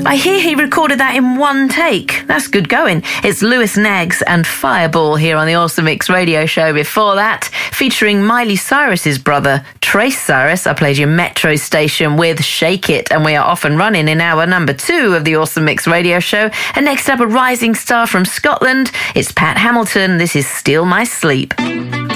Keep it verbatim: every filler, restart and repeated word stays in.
I hear he recorded that in one take. That's good going. It's Lewis Neggs and Fireball here on the Awesome Mix radio show. Before that, featuring Miley Cyrus's brother, Trace Cyrus, I played you Metro Station with Shake It, and we are off and running in hour number two of the Awesome Mix radio show. And next up, a rising star from Scotland. It's Pat Hamilton. This is Steal My Sleep.